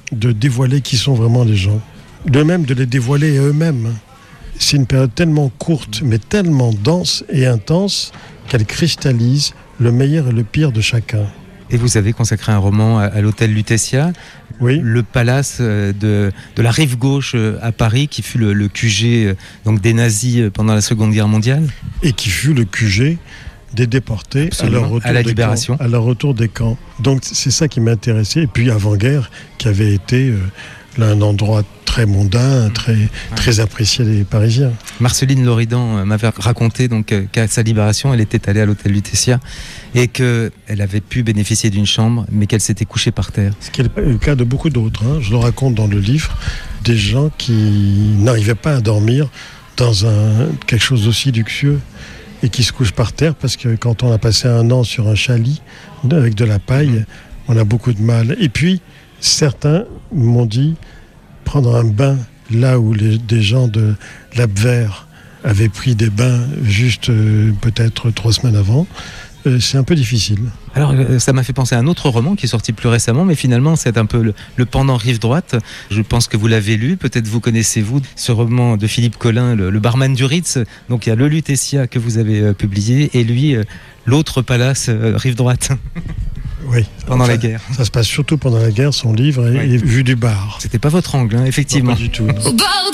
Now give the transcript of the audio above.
de dévoiler qui sont vraiment les gens. De même de les dévoiler à eux-mêmes. C'est une période tellement courte, mais tellement dense et intense qu'elle cristallise le meilleur et le pire de chacun. Et vous avez consacré un roman à l'hôtel Lutetia, oui. Le palace de la rive gauche à Paris, qui fut le QG donc des nazis pendant la Seconde Guerre mondiale. Et qui fut le QG des déportés à leur retour à la libération. À leur retour des camps. Donc c'est ça qui m'a intéressé. Et puis avant-guerre, qui avait été un endroit très mondain, très apprécié des Parisiens. Marceline Loridan m'avait raconté donc qu'à sa libération, elle était allée à l'hôtel Lutetia et qu'elle avait pu bénéficier d'une chambre, mais qu'elle s'était couchée par terre. Ce qui est le cas de beaucoup d'autres. Je le raconte dans le livre, des gens qui n'arrivaient pas à dormir dans quelque chose d'aussi luxueux et qui se couchent par terre parce que quand on a passé un an sur un chalit avec de la paille, on a beaucoup de mal. Et puis, certains m'ont dit prendre un bain là où des gens de l'Abwehr avaient pris des bains juste peut-être 3 semaines avant, c'est un peu difficile. Alors ça m'a fait penser à un autre roman qui est sorti plus récemment, mais finalement c'est un peu le pendant rive droite. Je pense que vous l'avez lu, peut-être vous connaissez-vous ce roman de Philippe Collin, le barman du Ritz. Donc il y a le Lutetia que vous avez publié et lui l'autre palace rive droite. Oui. Pendant la guerre. Ça se passe surtout pendant la guerre, son livre est vu du bar. C'était pas votre angle, effectivement. Non, pas du tout. Non.